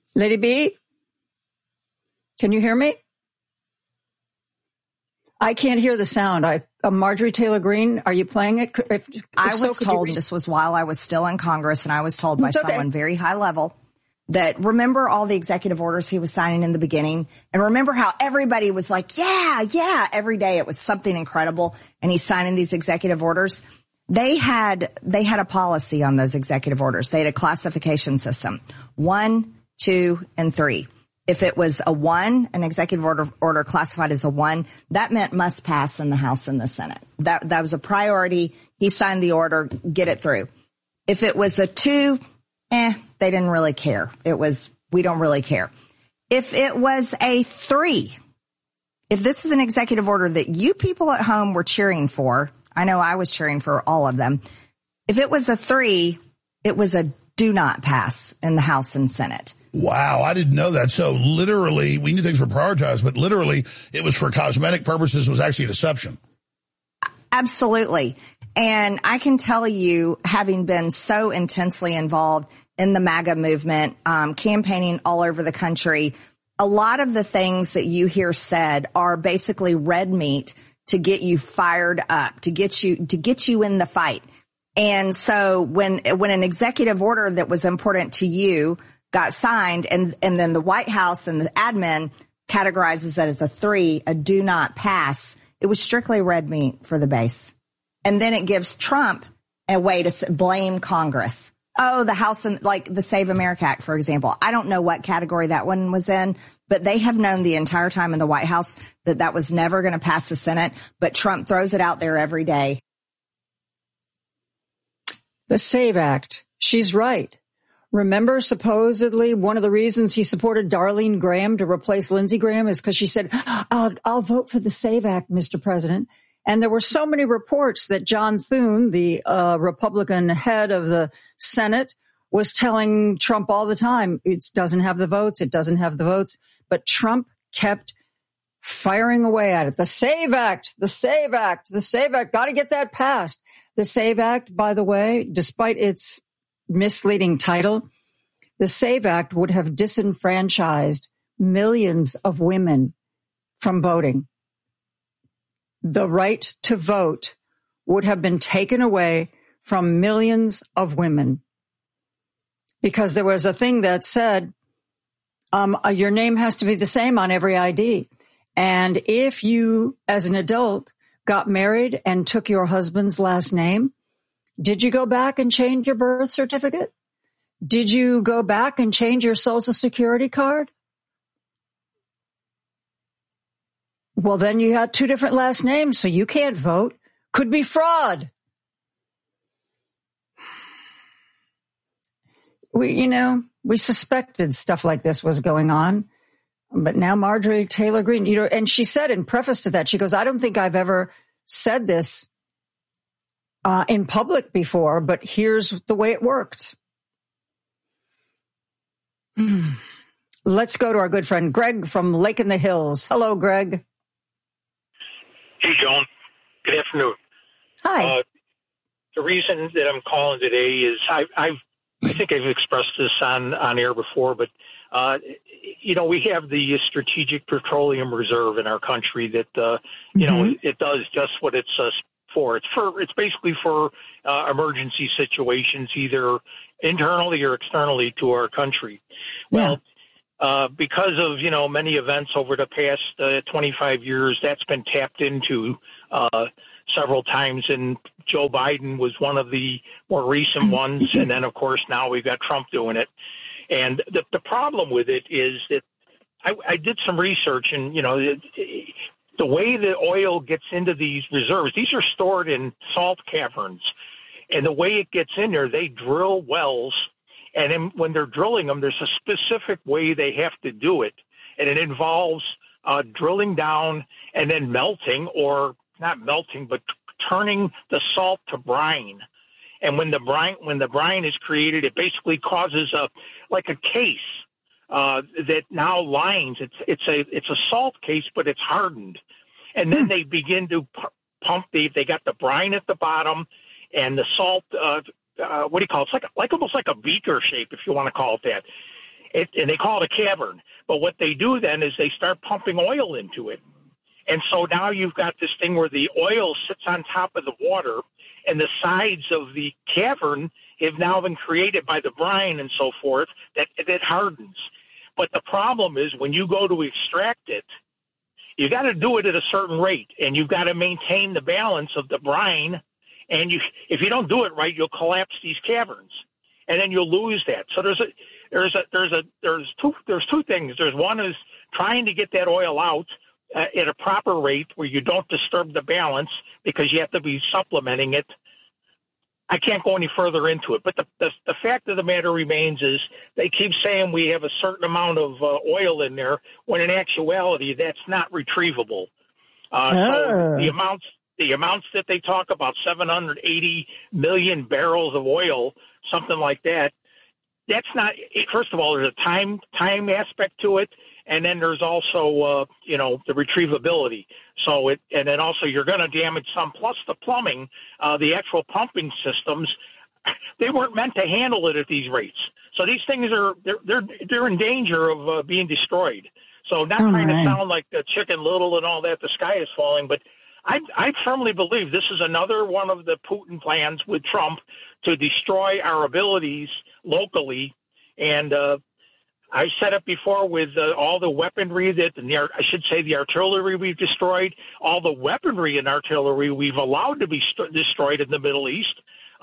Lady B, can you hear me? I can't hear the sound. Marjorie Taylor Greene, are you playing it? I was told, this was while I was still in Congress, and I was told by someone very high level that remember all the executive orders he was signing in the beginning, and remember how everybody was like, yeah, every day it was something incredible, and he's signing these executive orders. They had a policy on those executive orders. They had a classification system, 1, 2, and 3. If it was a 1, an executive order classified as a 1, that meant must pass in the House and the Senate. That was a priority. He signed the order, get it through. If it was a 2, they didn't really care. We don't really care. If it was a 3, if this is an executive order that you people at home were cheering for, I know I was cheering for all of them. If it was a 3, it was a do not pass in the House and Senate. Wow, I didn't know that. So literally, we knew things were prioritized, but literally it was for cosmetic purposes. It was actually a deception. Absolutely. And I can tell you, having been so intensely involved in the MAGA movement, campaigning all over the country, a lot of the things that you hear said are basically red meat to get you fired up, to get you in the fight. And so when an executive order that was important to you got signed, and then the White House and the admin categorizes it as a 3, a do not pass, it was strictly red meat for the base. And then it gives Trump a way to blame Congress. Oh, the House, and like the Save America Act, for example. I don't know what category that one was in, but they have known the entire time in the White House that was never going to pass the Senate, but Trump throws it out there every day. The SAVE Act. She's right. Remember, supposedly, one of the reasons he supported Darlene Graham to replace Lindsey Graham is because she said, I'll vote for the SAVE Act, Mr. President. And there were so many reports that John Thune, the Republican head of the Senate, was telling Trump all the time, it doesn't have the votes, it doesn't have the votes. But Trump kept firing away at it. The SAVE Act, the SAVE Act, the SAVE Act, got to get that passed. The SAVE Act, by the way, despite its misleading title, the SAVE Act would have disenfranchised millions of women from voting. The right to vote would have been taken away from millions of women because there was a thing that said, your name has to be the same on every ID. And if you, as an adult, got married and took your husband's last name, did you go back and change your birth certificate? Did you go back and change your Social Security card? Well, then you had 2 different last names, so you can't vote. Could be fraud. We suspected stuff like this was going on. But now Marjorie Taylor Greene, and she said in preface to that, she goes, I don't think I've ever said this in public before, but here's the way it worked. Let's go to our good friend Greg from Lake in the Hills. Hello, Greg. Hey, Joan. Good afternoon. Hi. The reason that I'm calling today is I think I've expressed this on air before, but we have the Strategic Petroleum Reserve in our country that it does just what it's for. It's basically for emergency situations, either internally or externally to our country. Yeah. Well, because of many events over the past 25 years, that's been tapped into several times, and Joe Biden was one of the more recent ones, and then of course now we've got Trump doing it. And the problem with it is that I did some research, and the way the oil gets into these reserves, these are stored in salt caverns, and the way it gets in there, they drill wells. And then when they're drilling them, there's a specific way they have to do it. And it involves drilling down and then melting, or not melting, but turning the salt to brine. And when the brine is created, it basically causes a case that now lines. It's a salt case, but it's hardened. And then they begin to pump. They got the brine at the bottom and the salt. What do you call it? It's like almost like a beaker shape, if you want to call it that. and they call it a cavern. But what they do then is they start pumping oil into it. And so now you've got this thing where the oil sits on top of the water, and the sides of the cavern have now been created by the brine and so forth that hardens. But the problem is when you go to extract it, you got to do it at a certain rate, and you've got to maintain the balance of the brine. And if you don't do it right, you'll collapse these caverns, and then you'll lose that. So there's two things. There's one is trying to get that oil out at a proper rate where you don't disturb the balance because you have to be supplementing it. I can't go any further into it, but the fact of the matter remains is they keep saying we have a certain amount of oil in there when in actuality that's not retrievable. So the amounts that they talk about, 780 million barrels of oil, something like that, that's not, first of all, there's a time aspect to it. And then there's also, the retrievability. And then also you're going to damage some. Plus the plumbing, the actual pumping systems, they weren't meant to handle it at these rates. So these things they're in danger of being destroyed. So not trying to sound like Chicken Little and all that, the sky is falling, but I firmly believe this is another one of the Putin plans with Trump to destroy our abilities locally. And I said it before with all the weaponry the artillery we've destroyed, all the weaponry and artillery we've allowed to be destroyed in the Middle East.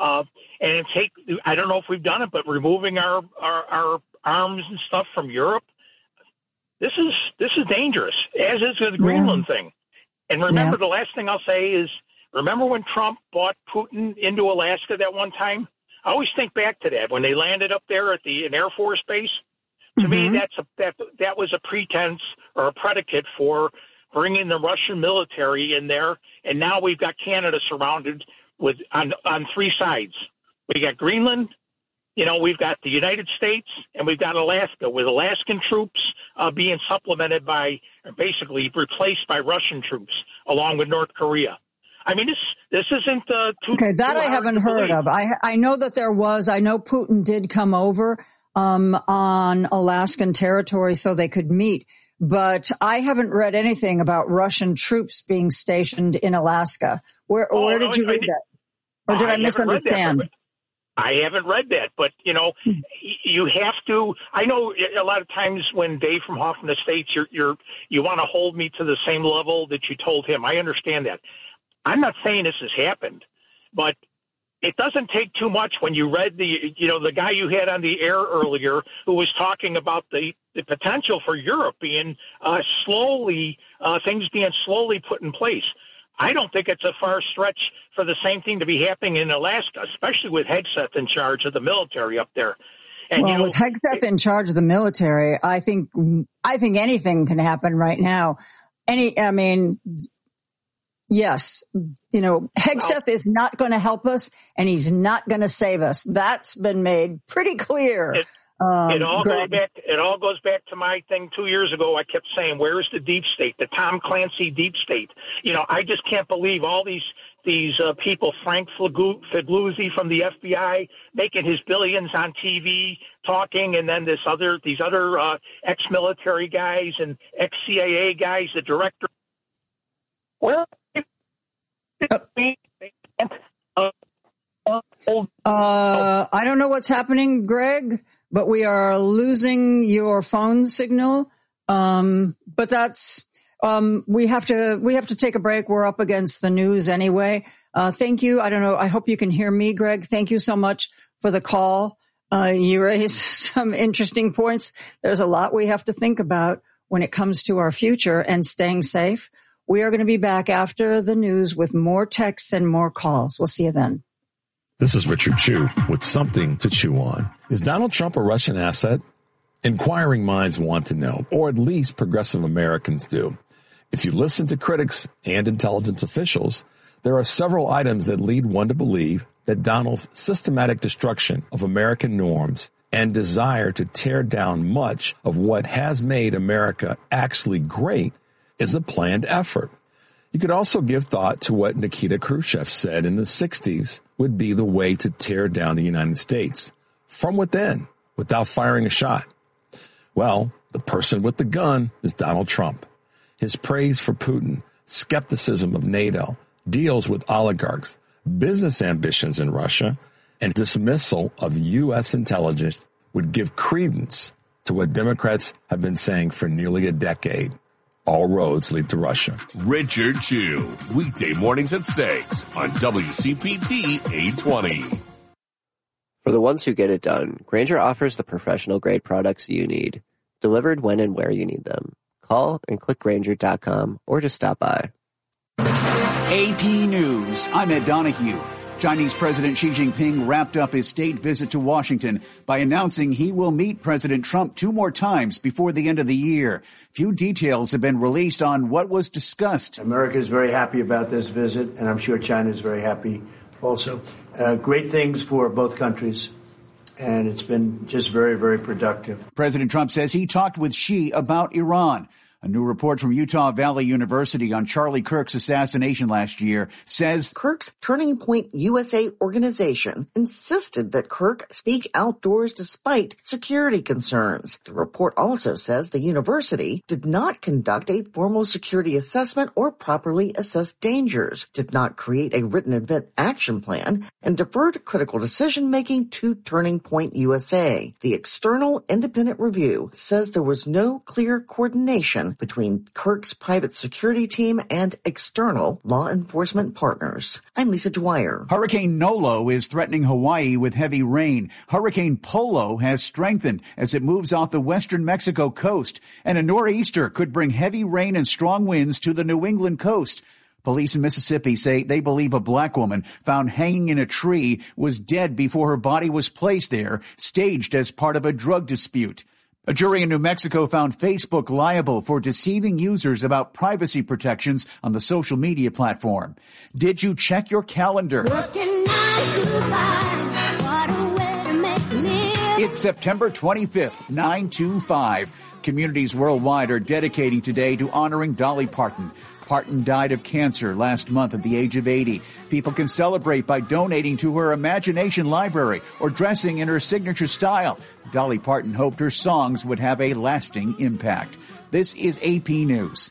I don't know if we've done it, but removing our arms and stuff from Europe, this is dangerous, as is the Greenland thing. And remember, the last thing I'll say is, remember when Trump bought Putin into Alaska that one time? I always think back to that when they landed up there at an Air Force base. To me, that was a pretense or a predicate for bringing the Russian military in there, and now we've got Canada surrounded on three sides. We got Greenland, we've got the United States, and we've got Alaska, with Alaskan troops being supplemented by, basically replaced by Russian troops, along with North Korea. I mean, this isn't too. Okay, that I haven't heard of. I know that there was. I know Putin did come over on Alaskan territory so they could meet. But I haven't read anything about Russian troops being stationed in Alaska. Where did you read that? Or did I misunderstand? I haven't read that, but, you have to. I know a lot of times when Dave from Hoffman Estates, you want to hold me to the same level that you told him. I understand that. I'm not saying this has happened, but it doesn't take too much when you read the guy you had on the air earlier who was talking about the potential for Europe being things being slowly put in place. I don't think it's a far stretch for the same thing to be happening in Alaska, especially with Hegseth in charge of the military up there. And, with Hegseth in charge of the military, I think anything can happen right now. Yes, Hegseth is not going to help us, and he's not going to save us. That's been made pretty clear. It all goes back to my thing 2 years ago. I kept saying, "Where's the deep state? The Tom Clancy deep state?" I just can't believe all these people. Frank Figluzzi from the FBI making his billions on TV, talking, and then these other ex-military guys and ex-CIA guys, the director. Well. I don't know what's happening, Greg, but we are losing your phone signal. But that's, we have to take a break. We're up against the news anyway. Thank you. I don't know. I hope you can hear me, Greg. Thank you so much for the call. You raised some interesting points. There's a lot we have to think about when it comes to our future and staying safe. We are going to be back after the news with more texts and more calls. We'll see you then. This is Richard Chu with something to chew on. Is Donald Trump a Russian asset? Inquiring minds want to know, or at least progressive Americans do. If you listen to critics and intelligence officials, there are several items that lead one to believe that Donald's systematic destruction of American norms and desire to tear down much of what has made America actually great is a planned effort. You could also give thought to what Nikita Khrushchev said in the 60s would be the way to tear down the United States from within without firing a shot. Well, the person with the gun is Donald Trump. His praise for Putin, skepticism of NATO, deals with oligarchs, business ambitions in Russia, and dismissal of U.S. intelligence would give credence to what Democrats have been saying for nearly a decade. All roads lead to Russia. Richard Chu, weekday mornings at 6 on WCPT 820. For the ones who get it done, Grainger offers the professional-grade products you need, delivered when and where you need them. Call and click Grainger.com or just stop by. AP News, I'm Ed Donahue. Chinese President Xi Jinping wrapped up his state visit to Washington by announcing he will meet President Trump 2 more times before the end of the year. Few details have been released on what was discussed. America is very happy about this visit, and I'm sure China is very happy also. Great things for both countries, and it's been just very, very productive. President Trump says he talked with Xi about Iran. A new report from Utah Valley University on Charlie Kirk's assassination last year says Kirk's Turning Point USA organization insisted that Kirk speak outdoors despite security concerns. The report also says the university did not conduct a formal security assessment or properly assess dangers, did not create a written event action plan, and deferred critical decision-making to Turning Point USA. The external independent review says there was no clear coordination between Kirk's private security team and external law enforcement partners. I'm Lisa Dwyer. Hurricane Nolo is threatening Hawaii with heavy rain. Hurricane Polo has strengthened as it moves off the western Mexico coast, and a nor'easter could bring heavy rain and strong winds to the New England coast. Police in Mississippi say they believe a black woman found hanging in a tree was dead before her body was placed there, staged as part of a drug dispute. A jury in New Mexico found Facebook liable for deceiving users about privacy protections on the social media platform. Did you check your calendar? It's September 25th, 9/25. Communities worldwide are dedicating today to honoring Dolly Parton. Parton died of cancer last month at the age of 80. People can celebrate by donating to her Imagination Library or dressing in her signature style. Dolly Parton hoped her songs would have a lasting impact. This is AP News.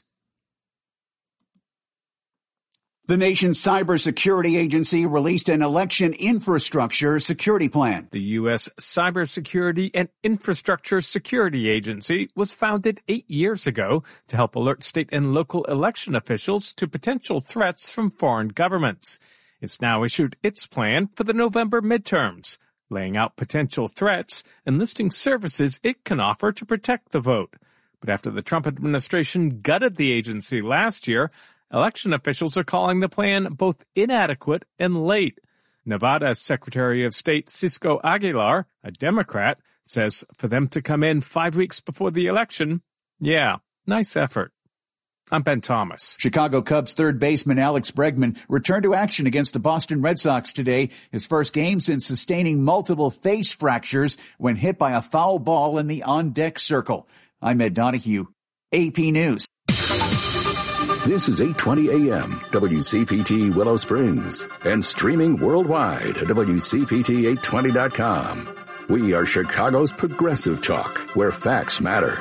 The nation's cybersecurity agency released an election infrastructure security plan. The U.S. Cybersecurity and Infrastructure Security Agency was founded 8 years ago to help alert state and local election officials to potential threats from foreign governments. It's now issued its plan for the November midterms, laying out potential threats and listing services it can offer to protect the vote. But after the Trump administration gutted the agency last year, election officials are calling the plan both inadequate and late. Nevada Secretary of State Cisco Aguilar, a Democrat, says for them to come in 5 weeks before the election, yeah, nice effort. I'm Ben Thomas. Chicago Cubs third baseman Alex Bregman returned to action against the Boston Red Sox today, his first game since sustaining multiple face fractures when hit by a foul ball in the on-deck circle. I'm Ed Donahue, AP News. This is 820 AM, WCPT Willow Springs, and streaming worldwide at WCPT820.com. We are Chicago's progressive talk, where facts matter.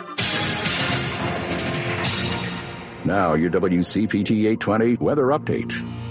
Now, your WCPT 820 weather update.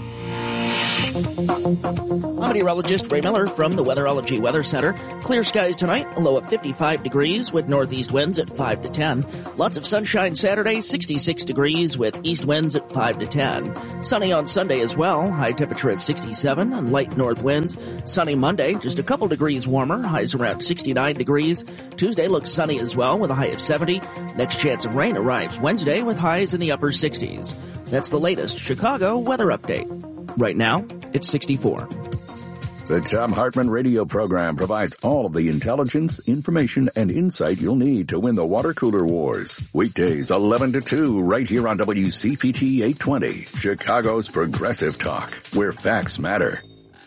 I'm meteorologist Ray Miller from the Weatherology Weather Center. Clear skies tonight, a low of 55 degrees with northeast winds at 5 to 10. Lots of sunshine Saturday, 66 degrees with east winds at 5 to 10. Sunny on Sunday as well, high temperature of 67 and light north winds. Sunny Monday, just a couple degrees warmer, highs around 69 degrees. Tuesday looks sunny as well with a high of 70. Next chance of rain arrives Wednesday with highs in the upper 60s. That's the latest Chicago weather update. Right now, it's 64. The Thom Hartmann radio program provides all of the intelligence, information, and insight you'll need to win the water cooler wars. Weekdays 11 to 2 right here on WCPT 820, Chicago's progressive talk, where facts matter.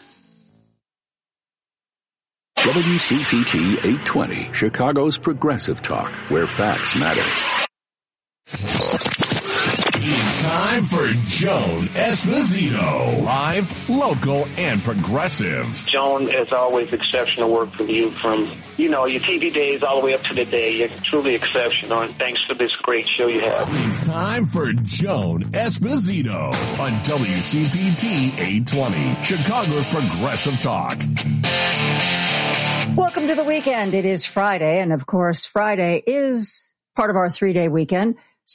WCPT 820, Chicago's progressive talk, where facts matter. It's time for Joan Esposito. Live, local, and progressive. Joan, as always, exceptional work from you from, your TV days all the way up to today. You're truly exceptional, and thanks for this great show you have. It's time for Joan Esposito on WCPT 820, Chicago's Progressive Talk. Welcome to the weekend. It is Friday, and of course, Friday is part of our 3-day weekend.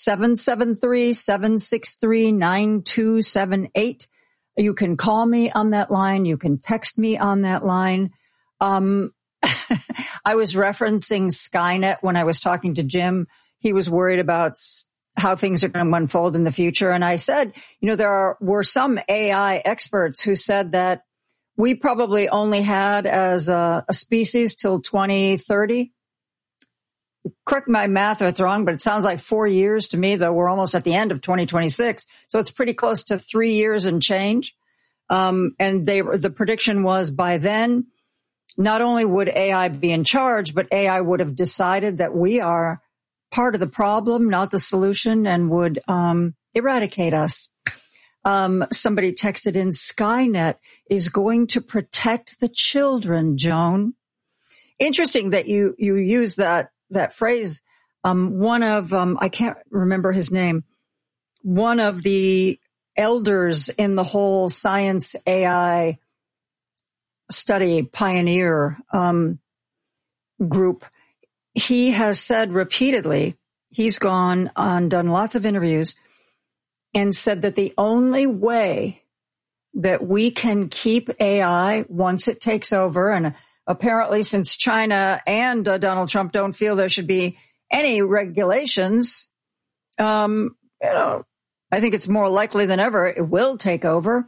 773-763-9278. You can call me on that line. You can text me on that line. I was referencing Skynet when I was talking to Jim. He was worried about how things are going to unfold in the future. And I said, there were some AI experts who said that we probably only had as a species till 2030. Correct my math if it's wrong, but it sounds like 4 years to me, though we're almost at the end of 2026. So it's pretty close to 3 years and change. And the prediction was by then, not only would AI be in charge, but AI would have decided that we are part of the problem, not the solution, and would eradicate us. Somebody texted in, Skynet is going to protect the children, Joan. Interesting that you use that phrase. One of, I can't remember his name, one of the elders in the whole science AI study pioneer group, he has said repeatedly, he's gone on, done lots of interviews, and said that the only way that we can keep AI once it takes over, and apparently since China and Donald Trump don't feel there should be any regulations, I think it's more likely than ever it will take over.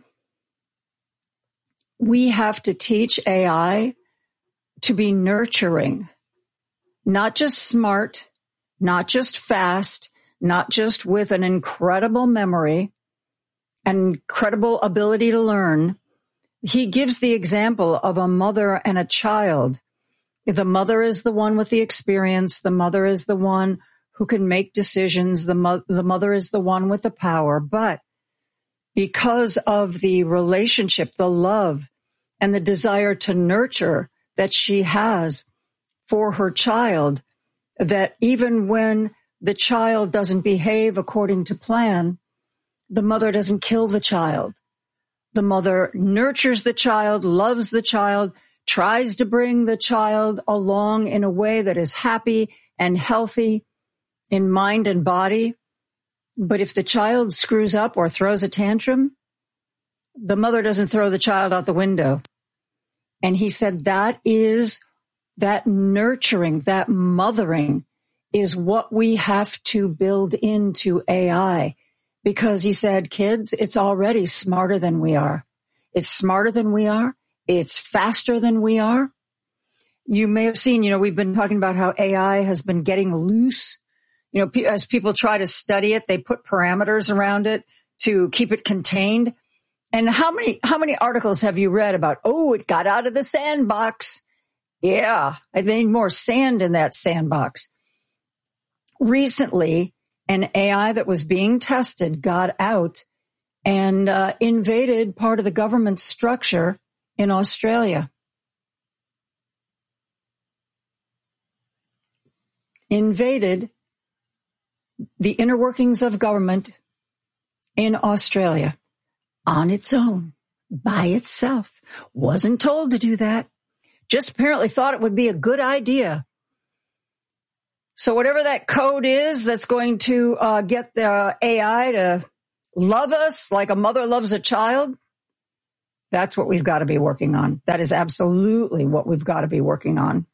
We have to teach AI to be nurturing, not just smart, not just fast, not just with an incredible memory, and incredible ability to learn. He gives the example of a mother and a child. The mother is the one with the experience. The mother is the one who can make decisions. The mother is the one with the power. But because of the relationship, the love, and the desire to nurture that she has for her child, that even when the child doesn't behave according to plan, the mother doesn't kill the child. The mother nurtures the child, loves the child, tries to bring the child along in a way that is happy and healthy in mind and body. But if the child screws up or throws a tantrum, the mother doesn't throw the child out the window. And he said that nurturing, that mothering is what we have to build into AI. Because he said, kids, it's already smarter than we are. It's smarter than we are. It's faster than we are. You may have seen, we've been talking about how AI has been getting loose. As people try to study it, they put parameters around it to keep it contained. And how many articles have you read about, it got out of the sandbox? Yeah, I need more sand in that sandbox. Recently, an AI that was being tested got out and invaded part of the government structure in Australia. Invaded the inner workings of government in Australia on its own, by itself. Wasn't told to do that. Just apparently thought it would be a good idea. So whatever that code is that's going to get the AI to love us like a mother loves a child, that's what we've got to be working on. That is absolutely what we've got to be working on.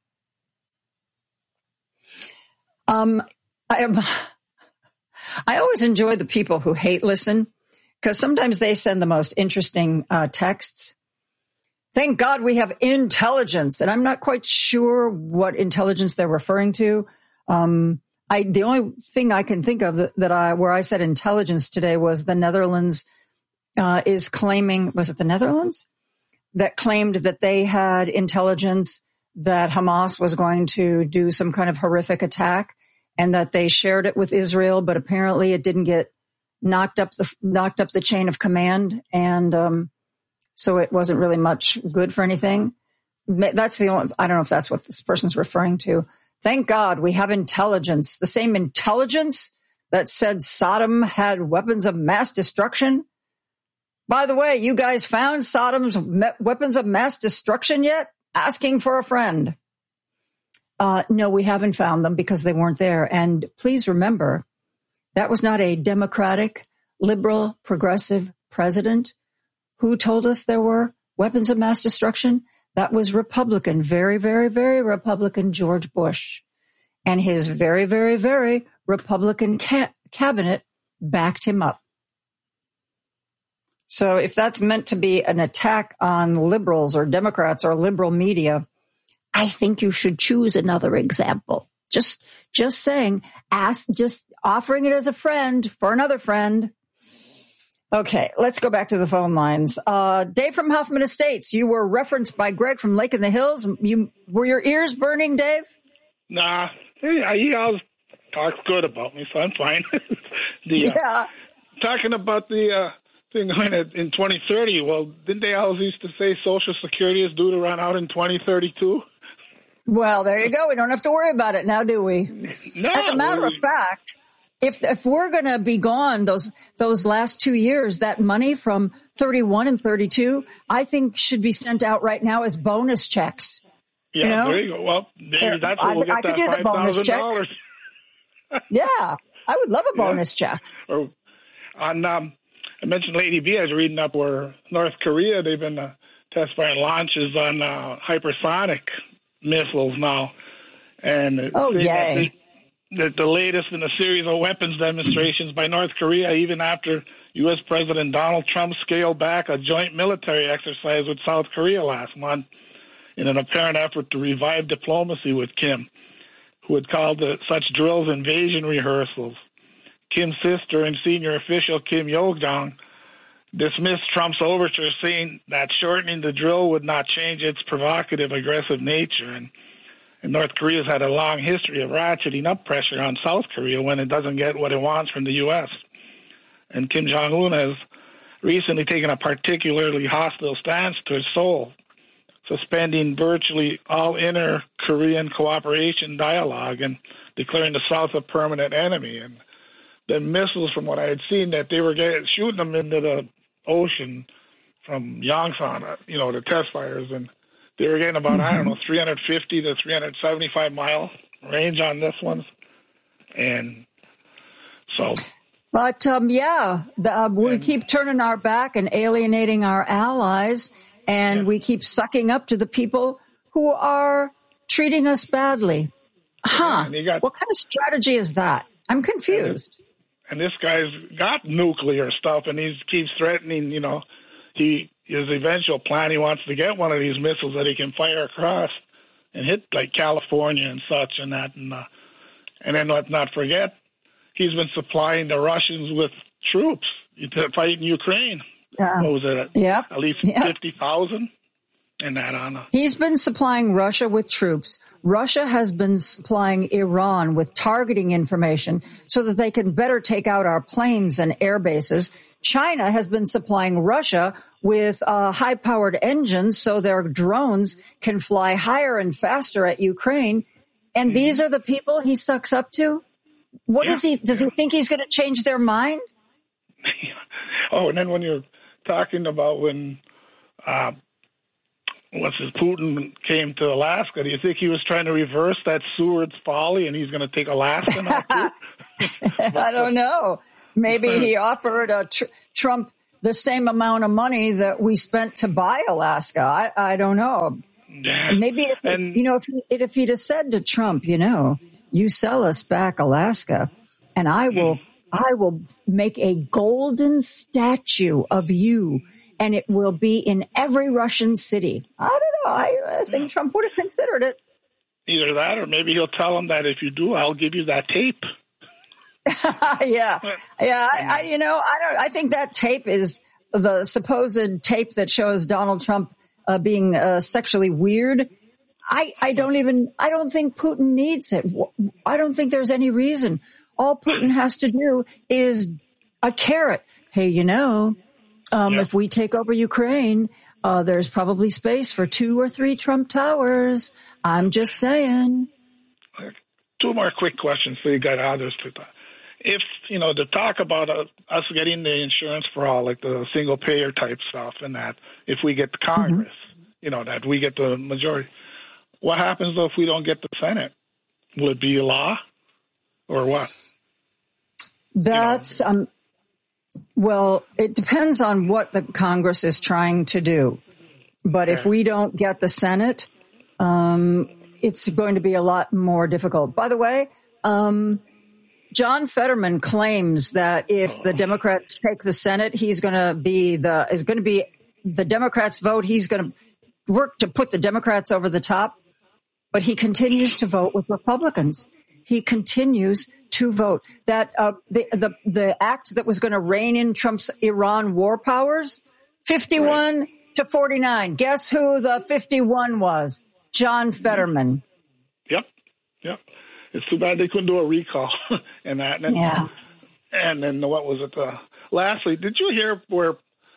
I always enjoy the people who hate listen, because sometimes they send the most interesting texts. Thank God we have intelligence. And I'm not quite sure what intelligence they're referring to. The only thing I can think of where I said intelligence today was the Netherlands is claiming, was it the Netherlands? That claimed that they had intelligence that Hamas was going to do some kind of horrific attack, and that they shared it with Israel, but apparently it didn't get knocked up the chain of command, and so it wasn't really much good for anything. That's the only. I don't know if that's what this person's referring to. Thank God we have intelligence, the same intelligence that said Saddam had weapons of mass destruction. By the way, you guys found Saddam's weapons of mass destruction yet? Asking for a friend. No, we haven't found them because they weren't there. And please remember, that was not a democratic, liberal, progressive president who told us there were weapons of mass destruction. That was Republican, very, very, very Republican George Bush. And his very, very, very Republican cabinet backed him up. So if that's meant to be an attack on liberals or Democrats or liberal media, I think you should choose another example. Just saying, just offering it as a friend for another friend. Okay, let's go back to the phone lines. Dave from Hoffman Estates, you were referenced by Greg from Lake in the Hills. Were your ears burning, Dave? Nah, he always talks good about me, so I'm fine. Talking about the thing in 2030, well, didn't they always used to say Social Security is due to run out in 2032? Well, there you go. We don't have to worry about it now, do we? No. As a matter of fact, if we're going to be gone those last 2 years, that money from 31 and 32, I think should be sent out right now as bonus checks. Yeah, there you go. Well, maybe that's where we'll get that $5,000. Yeah, I would love a bonus check. Or I mentioned Lady B. I was reading up where North Korea, they've been test firing launches on hypersonic missiles now. And yay. The latest in a series of weapons demonstrations by North Korea, even after U.S. President Donald Trump scaled back a joint military exercise with South Korea last month in an apparent effort to revive diplomacy with Kim, who had called such drills invasion rehearsals. Kim's sister and senior official Kim Yo-jong dismissed Trump's overture, saying that shortening the drill would not change its provocative, aggressive nature. And North Korea's had a long history of ratcheting up pressure on South Korea when it doesn't get what it wants from the U.S. And Kim Jong-un has recently taken a particularly hostile stance to Seoul, suspending virtually all inter-Korean cooperation dialogue and declaring the South a permanent enemy. And the missiles, from what I had seen, that they were shooting them into the ocean from Yongsan, the test fires, and they were getting about, 350 to 375 mile range on this one. And so. But, we keep turning our back and alienating our allies, and we keep sucking up to the people who are treating us badly. What kind of strategy is that? I'm confused. And this guy's got nuclear stuff, and he keeps threatening, his eventual plan, he wants to get one of these missiles that he can fire across and hit like California and such and that. And then let's not forget, he's been supplying the Russians with troops to fight in Ukraine. Yeah. What was it? At least 50,000 and that on. He's been supplying Russia with troops. Russia has been supplying Iran with targeting information so that they can better take out our planes and air bases. China has been supplying Russia with high-powered engines so their drones can fly higher and faster at Ukraine. And these are the people he sucks up to? Does he think he's going to change their mind? And then when you're talking about when Putin came to Alaska, do you think he was trying to reverse that Seward's folly and he's going to take Alaska now too? I don't know. Maybe he offered Trump the same amount of money that we spent to buy Alaska. I don't know. Yeah. Maybe if he'd have said to Trump, you sell us back Alaska, and I will make a golden statue of you, and it will be in every Russian city. I don't know. I think Trump would have considered it. Either that, or maybe he'll tell him that if you do, I'll give you that tape. Yeah. I think that tape is the supposed tape that shows Donald Trump being sexually weird. I don't think Putin needs it. I don't think there's any reason. All Putin has to do is a carrot. Hey, if we take over Ukraine, there's probably space for 2 or 3 Trump towers. I'm just saying. 2 more quick questions so you got others to talk. If, to talk about us getting the insurance for all, like the single payer type stuff and that, if we get the Congress, that we get the majority, what happens though if we don't get the Senate? Will it be a law or what? That's, well, it depends on what the Congress is trying to do. But if we don't get the Senate, it's going to be a lot more difficult. By the way, John Fetterman claims that if the Democrats take the Senate, he's going to be the Democrats' vote. He's going to work to put the Democrats over the top, but he continues to vote with Republicans. He continues to vote that the act that was going to rein in Trump's Iran war powers, 51 to 49. Guess who the 51 was? John Fetterman. Yep. It's too bad they couldn't do a recall and that. And then what was it? Lastly, did you hear where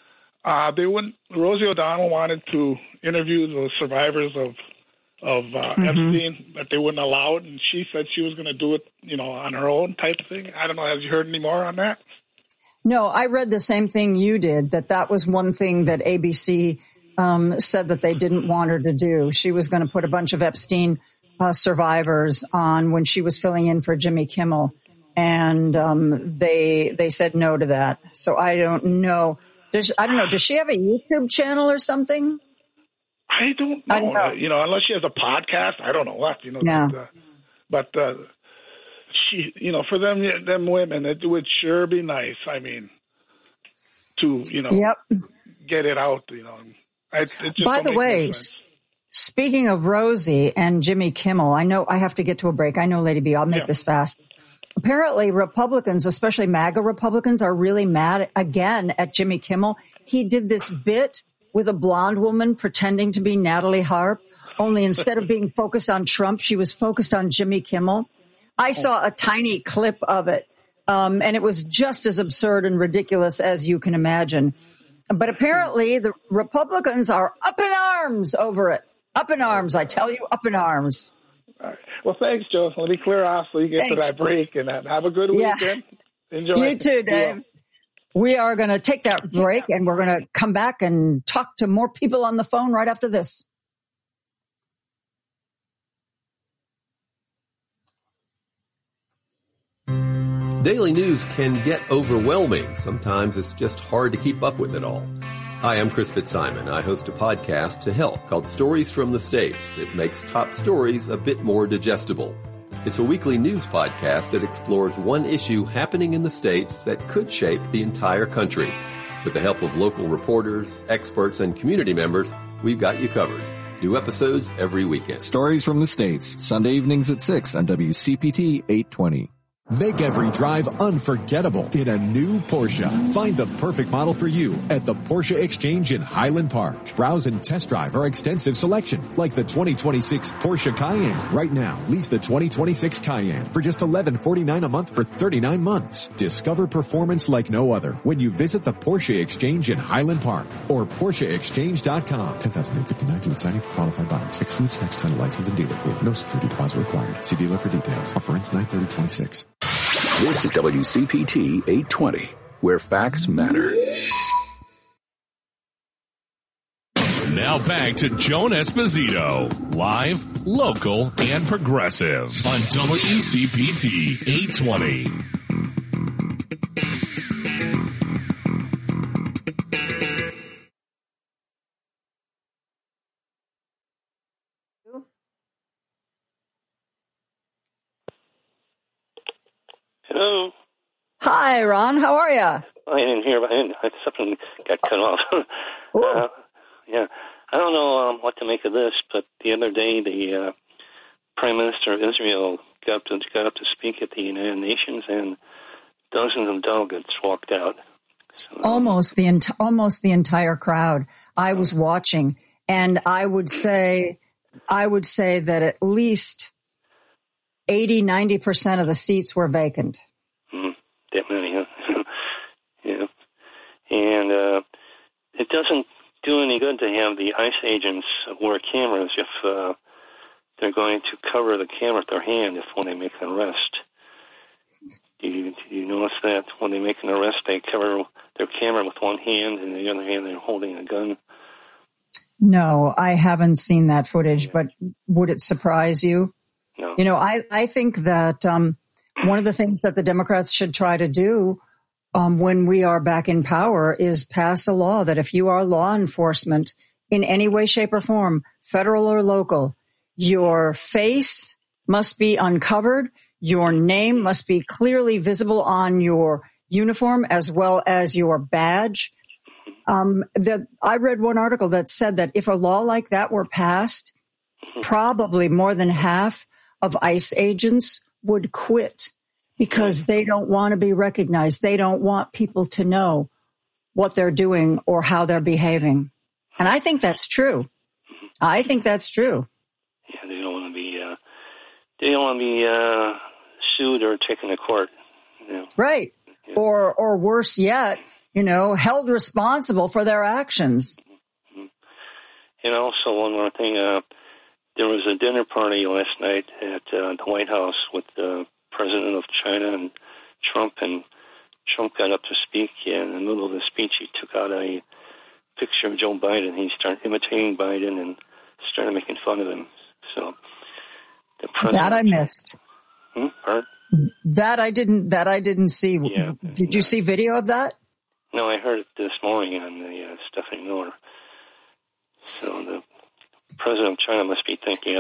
Rosie O'Donnell wanted to interview the survivors of Epstein, but they wouldn't allow it, and she said she was going to do it, on her own type of thing? I don't know. Have you heard any more on that? No, I read the same thing you did, that was one thing that ABC said that they didn't want her to do. She was going to put a bunch of Epstein survivors on when she was filling in for Jimmy Kimmel, and they said no to that. So I don't know. I don't know. Does she have a YouTube channel or something? I don't know. Unless she has a podcast, I don't know what. But she, for them women, it would sure be nice. I mean, to get it out. It just by the way. Speaking of Rosie and Jimmy Kimmel, I know I have to get to a break. I know, Lady B, I'll make this fast. Apparently, Republicans, especially MAGA Republicans, are really mad again at Jimmy Kimmel. He did this bit with a blonde woman pretending to be Natalie Harp, only instead of being focused on Trump, she was focused on Jimmy Kimmel. I saw a tiny clip of it, and it was just as absurd and ridiculous as you can imagine. But apparently, the Republicans are up in arms over it. Up in arms, I tell you, up in arms. All right. Well, thanks, Joe. Let me clear off so you get to that break and have a good weekend. Enjoy. You too, Dave. We are going to take that break, and we're going to come back and talk to more people on the phone right after this. Daily news can get overwhelming. Sometimes it's just hard to keep up with it all. Hi, I'm Chris Fitzsimon. I host a podcast to help called Stories from the States. It makes top stories a bit more digestible. It's a weekly news podcast that explores one issue happening in the States that could shape the entire country. With the help of local reporters, experts, and community members, we've got you covered. New episodes every weekend. Stories from the States, Sunday evenings at 6 on WCPT 820. Make every drive unforgettable in a new Porsche. Find the perfect model for you at the Porsche Exchange in Highland Park. Browse and test drive our extensive selection, like the 2026 Porsche Cayenne. Right now, lease the 2026 Cayenne for just $1149 a month for 39 months. Discover performance like no other when you visit the Porsche Exchange in Highland Park or PorscheExchange.com. $10,859 to signing for qualified buyers. Excludes tax, title, license, and dealer fee. No security deposit required. See dealer for details. Offer ends 9/30/26. This is WCPT 820, where facts matter. Now back to Joan Esposito, live, local, and progressive on WCPT 820. Hello. Hi, Ron. How are you? I didn't hear. Something got cut off. Yeah. I don't know what to make of this, but the other day the Prime Minister of Israel got up to speak at the United Nations, and dozens of delegates walked out. So, almost the entire crowd. I was watching, and I would say that at least 80-90% of the seats were vacant. Definitely. doesn't do any good to have the ICE agents wear cameras if they're going to cover the camera with their hand when they make an arrest. Do you notice that when they make an arrest, they cover their camera with one hand, and the other hand they're holding a gun? No, I haven't seen that footage, but would it surprise you? No. You know, I think that one of the things that the Democrats should try to do when we are back in power is pass a law that if you are law enforcement in any way, shape, or form, federal or local, your face must be uncovered, your name must be clearly visible on your uniform as well as your badge. I read one article that said that if a law like that were passed, probably more than half of ICE agents would quit because they don't want to be recognized. They don't want people to know what they're doing or how they're behaving. And I think that's true. I think that's true. Yeah, they don't want to be sued or taken to court. You know. Right. Yeah. Or worse yet, held responsible for their actions. And also one more thing, there was a dinner party last night at the White House with the president of China and Trump got up to speak, and in the middle of the speech he took out a picture of Joe Biden. He started imitating Biden and started making fun of him. So the president, that I missed. Pardon? That I didn't see. Yeah, Did you see video of that? No, I heard it this morning on the Stephanie Miller. So the president of China must be thinking,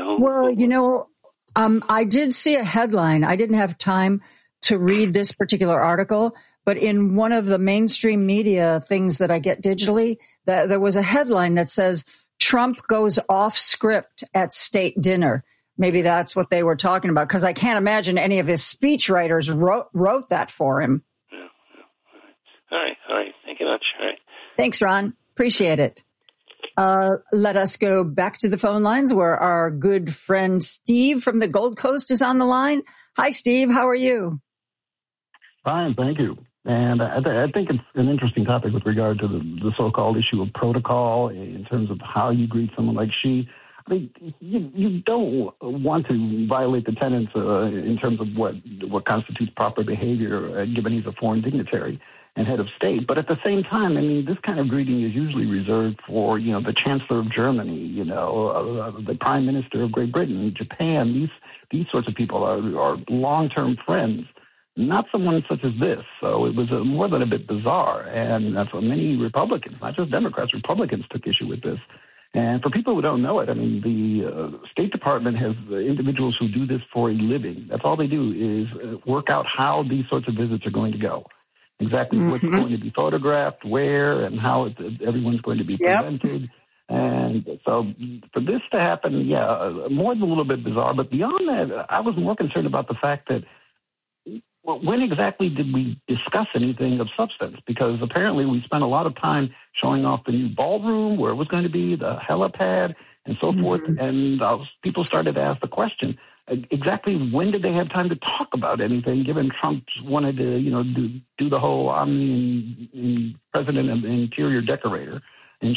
I did see a headline. I didn't have time to read this particular article, but in one of the mainstream media things that I get digitally, there was a headline that says, Trump goes off script at state dinner. Maybe that's what they were talking about, because I can't imagine any of his speechwriters wrote that for him. Yeah. All right. Thank you much. All right. Thanks, Ron. Appreciate it. Let us go back to the phone lines where our good friend Steve from the Gold Coast is on the line. Hi, Steve. How are you? Fine, thank you. And I think it's an interesting topic with regard to the so-called issue of protocol in terms of how you greet someone like Xi. I mean, you don't want to violate the tenets in terms of what constitutes proper behavior, given he's a foreign dignitary and head of state. But at the same time, I mean, this kind of greeting is usually reserved for, the Chancellor of Germany, the Prime Minister of Great Britain, Japan. These sorts of people are long-term friends, not someone such as this. So it was more than a bit bizarre. And that's what many Republicans, not just Democrats, Republicans took issue with this. And for people who don't know it, I mean, the State Department has individuals who do this for a living. That's all they do is work out how these sorts of visits are going to go. Exactly what's going to be photographed, where, and how everyone's going to be presented. And so for this to happen, more than a little bit bizarre. But beyond that, I was more concerned about the fact that when exactly did we discuss anything of substance? Because apparently we spent a lot of time showing off the new ballroom, where it was going to be, the helipad, and so forth. And people started to ask the question, exactly when did they have time to talk about anything, given Trump wanted to, do the whole president and interior decorator. And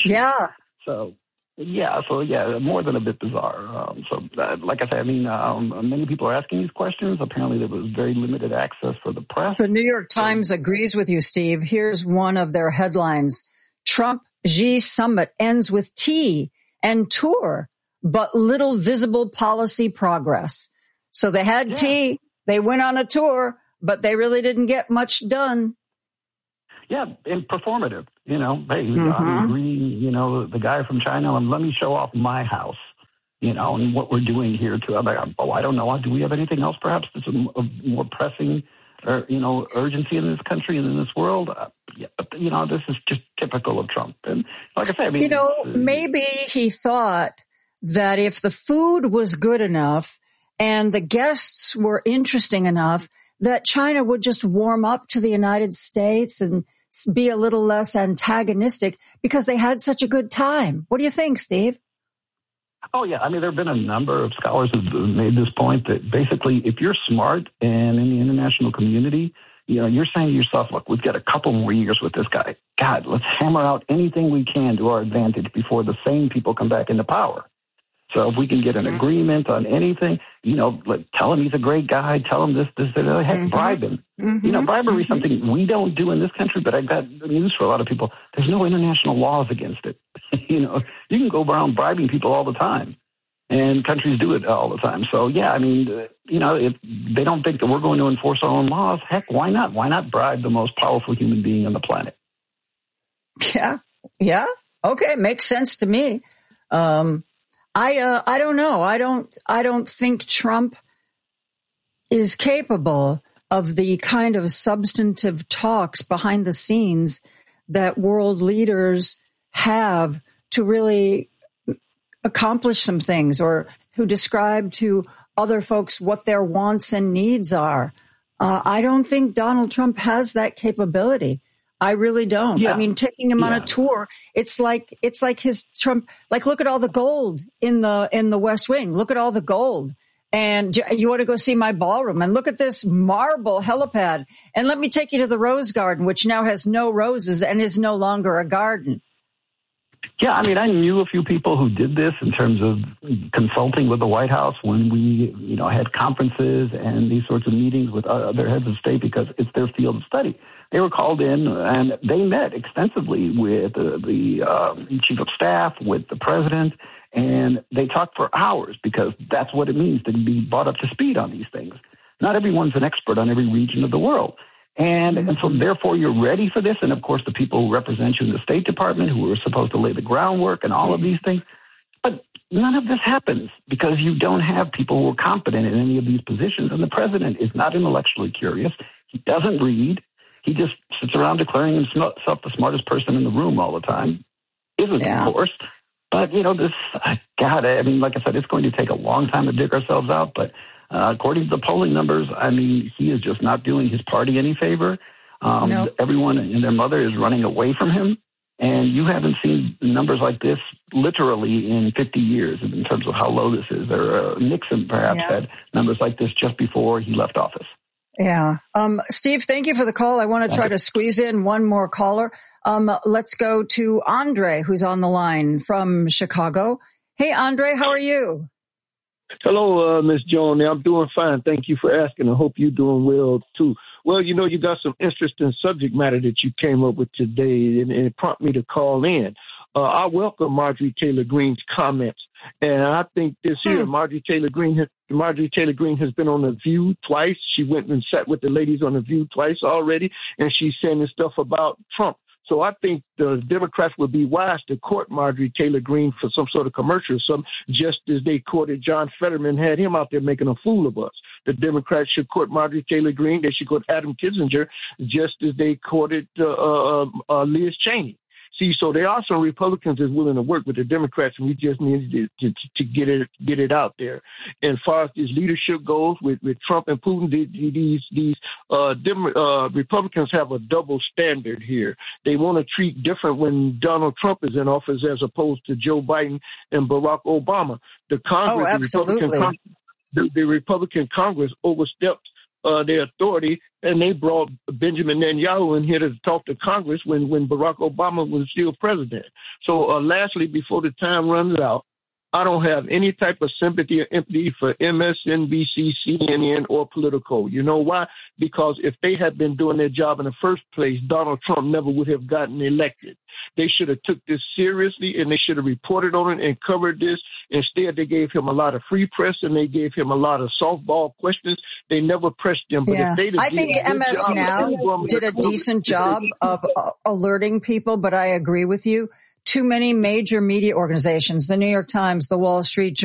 more than a bit bizarre. Like I said, I mean, many people are asking these questions. Apparently there was very limited access for the press. The New York Times agrees with you, Steve. Here's one of their headlines. Trump-Xi summit ends with tea and tour, but little visible policy progress. So they had tea, they went on a tour, but they really didn't get much done. Yeah, and performative, hey, I'm greeting, the guy from China, and let me show off my house, and what we're doing here too. I'm like, I don't know. Do we have anything else perhaps that's a more pressing, urgency in this country and in this world? But this is just typical of Trump. And like I said, I mean, maybe he thought that if the food was good enough and the guests were interesting enough, that China would just warm up to the United States and be a little less antagonistic because they had such a good time. What do you think, Steve? Oh, yeah. I mean, there have been a number of scholars who have made this point that basically if you're smart and in the international community, you're saying to yourself, look, we've got a couple more years with this guy. God, let's hammer out anything we can to our advantage before the same people come back into power. So if we can get an agreement on anything, tell him he's a great guy, tell him this, heck, bribe him. Bribery is something we don't do in this country, but I've got news for a lot of people. There's no international laws against it. You can go around bribing people all the time, and countries do it all the time. So, yeah, if they don't think that we're going to enforce our own laws, heck, why not? Why not bribe the most powerful human being on the planet? Yeah. Okay, makes sense to me. I don't know. I don't think Trump is capable of the kind of substantive talks behind the scenes that world leaders have to really accomplish some things, or who describe to other folks what their wants and needs are. I don't think Donald Trump has that capability. I really don't. Yeah. Taking him on a tour, it's like his Trump, look at all the gold in the West Wing. Look at all the gold. And you want to go see my ballroom, and look at this marble helipad. And let me take you to the Rose Garden, which now has no roses and is no longer a garden. Yeah, I knew a few people who did this in terms of consulting with the White House when we, had conferences and these sorts of meetings with other heads of state, because it's their field of study. They were called in and they met extensively with the chief of staff, with the president, and they talked for hours, because that's what it means to be brought up to speed on these things. Not everyone's an expert on every region of the world. And so therefore you're ready for this. And of course, the people who represent you in the State Department, who are supposed to lay the groundwork and all of these things. But none of this happens because you don't have people who are competent in any of these positions. And the president is not intellectually curious. He doesn't read. He just sits around declaring himself the smartest person in the room all the time. Isn't, of course. But, like I said, it's going to take a long time to dig ourselves out. But according to the polling numbers, he is just not doing his party any favor. No. Everyone and their mother is running away from him. And you haven't seen numbers like this literally in 50 years in terms of how low this is. Nixon perhaps had numbers like this just before he left office. Yeah. Steve, thank you for the call. I want to try to squeeze in one more caller. Let's go to Andre, who's on the line from Chicago. Hey, Andre, how are you? Hello, Ms. Joan. I'm doing fine. Thank you for asking. I hope you're doing well, too. Well, you got some interesting subject matter that you came up with today, and it prompted me to call in. I welcome Marjorie Taylor Greene's comments. And I think this year, Marjorie Taylor Greene has been on The View twice. She went and sat with the ladies on The View twice already, and she's saying stuff about Trump. So I think the Democrats would be wise to court Marjorie Taylor Greene for some sort of commercial or something, just as they courted John Fetterman, had him out there making a fool of us. The Democrats should court Marjorie Taylor Greene. They should court Adam Kinzinger, just as they courted Liz Cheney. See, so there are some Republicans that's willing to work with the Democrats, and we just need to get it out there. And as far as this leadership goes with Trump and Putin, these Republicans have a double standard here. They want to treat different when Donald Trump is in office as opposed to Joe Biden and Barack Obama. The Congress, the Republican Congress overstepped their authority, and they brought Benjamin Netanyahu in here to talk to Congress when Barack Obama was still president. So lastly, before the time runs out, I don't have any type of sympathy or empathy for MSNBC, CNN, or Politico. You know why? Because if they had been doing their job in the first place, Donald Trump never would have gotten elected. They should have took this seriously, and they should have reported on it and covered this. Instead, they gave him a lot of free press, and they gave him a lot of softball questions. They never pressed him. But if they'd I think MS Now did a decent job of alerting people, but I agree with you. Too many major media organizations, the New York Times, the Wall Street Journal,